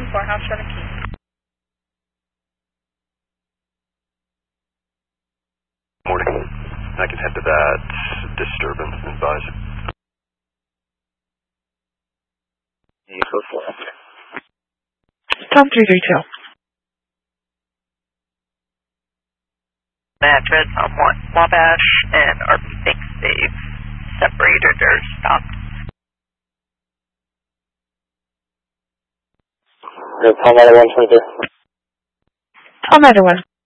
4, House 17. Morning. I can head to that disturbance and advise. Tom 332. Address on Wabash and RP Bank Save. Separated or stopped. Tom 122. Tom 1.